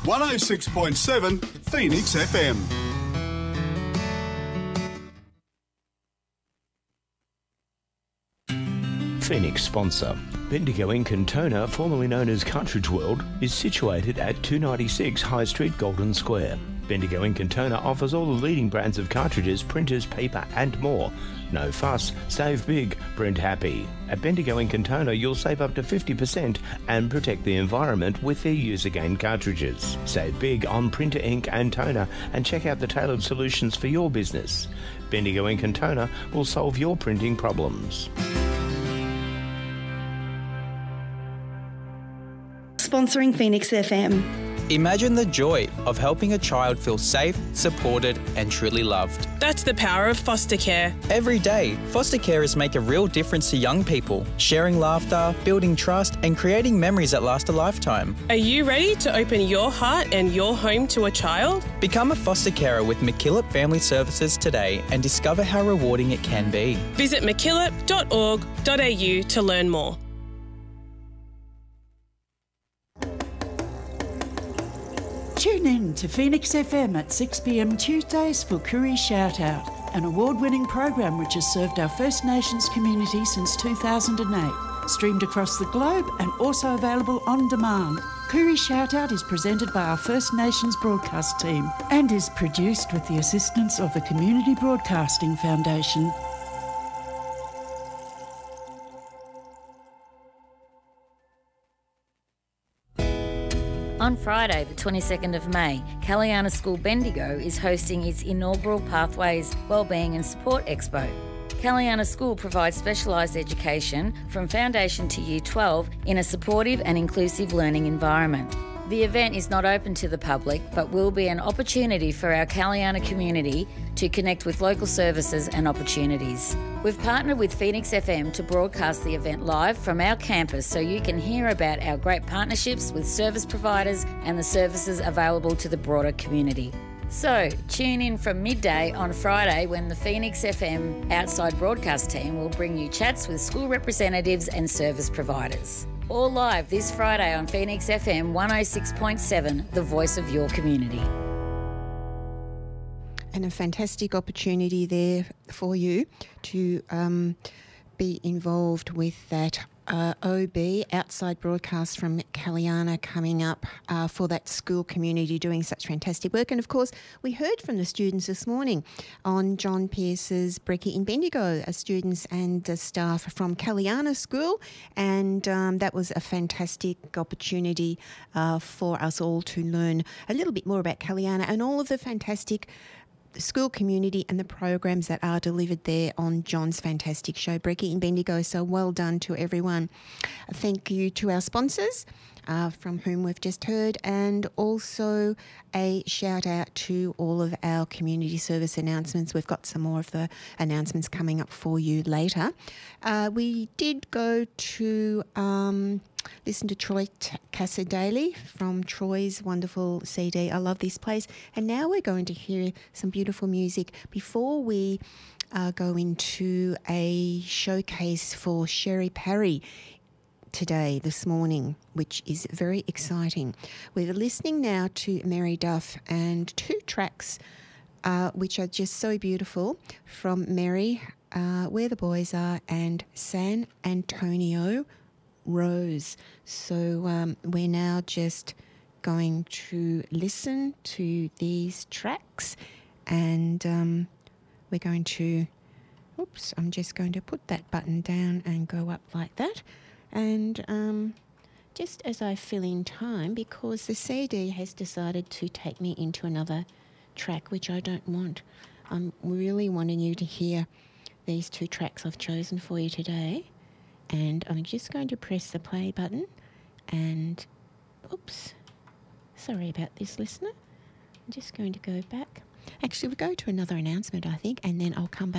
106.7 Phoenix FM. Phoenix sponsor. Bendigo in Cantona, formerly known as Cartridge World, is situated at 296 High Street, Golden Square. Bendigo in Cantona offers all the leading brands of cartridges, printers, paper and more. No fuss, save big, print happy. At Bendigo in Cantona, you'll save up to 50% and protect the environment with their use-again cartridges. Save big on printer ink and toner and check out the tailored solutions for your business. Bendigo in Cantona will solve your printing problems. Sponsoring Phoenix FM. Imagine the joy of helping a child feel safe, supported and truly loved. That's the power of foster care. Every day, foster carers make a real difference to young people, sharing laughter, building trust and creating memories that last a lifetime. Are you ready to open your heart and your home to a child? Become a foster carer with MacKillop Family Services today and discover how rewarding it can be. Visit mackillop.org.au to learn more. Tune in to Phoenix FM at 6 p.m. Tuesdays for Koori Shout Out, an award-winning program which has served our First Nations community since 2008. Streamed across the globe and also available on demand. Koori Shout Out is presented by our First Nations broadcast team and is produced with the assistance of the Community Broadcasting Foundation. On Friday, the 22nd of May, Kalyana School Bendigo is hosting its inaugural Pathways, Wellbeing and Support Expo. Kalyana School provides specialised education from foundation to Year 12 in a supportive and inclusive learning environment. The event is not open to the public but will be an opportunity for our Kalyana community to connect with local services and opportunities. We've partnered with Phoenix FM to broadcast the event live from our campus so you can hear about our great partnerships with service providers and the services available to the broader community. So, tune in from midday on Friday when the Phoenix FM outside broadcast team will bring you chats with school representatives and service providers. All live this Friday on Phoenix FM 106.7, the voice of your community. And a fantastic opportunity there for you to be involved with that OB, outside broadcast from Kalyana, coming up for that school community doing such fantastic work. And of course, we heard from the students this morning on John Pierce's Brekkie in Bendigo, students and staff from Kalyana School, and that was a fantastic opportunity for us all to learn a little bit more about Kalyana and all of the fantastic school community and the programs that are delivered there on John's fantastic show, Brekkie in Bendigo. So well done to everyone. Thank you to our sponsors, from whom we've just heard, and also a shout out to all of our community service announcements. We've got some more of the announcements coming up for you later. We did go to listen to Troy Cassar-Daley from Troy's wonderful CD. I love this place. And now we're going to hear some beautiful music before we go into a showcase for Sherry Parry this morning, which is very exciting. We're listening now to Mary Duff and two tracks which are just so beautiful from Mary, Where the Boys Are and San Antonio Rose. So we're now just going to listen to these tracks, and we're going to, I'm just going to put that button down and go up like that. And just as I fill in time, because the CD has decided to take me into another track, which I don't want. I'm really wanting you to hear these two tracks I've chosen for you today. And I'm just going to press the play button and, sorry about this, listener. I'm just going to go back. Actually, we'll go to another announcement, I think, and then I'll come back.